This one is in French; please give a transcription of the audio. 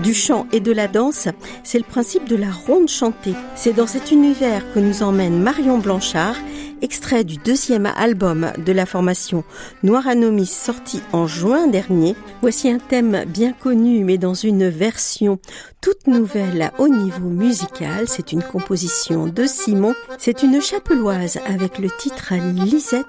du chant et de la danse, c'est le principe de la ronde chantée. C'est dans cet univers que nous emmène Marion Blanchard, extrait du 2e album de la formation Noir Anomis sorti en juin dernier. Voici un thème bien connu mais dans une version toute nouvelle au niveau musical. C'est une composition de Simon. C'est une chapelloise avec le titre Lisette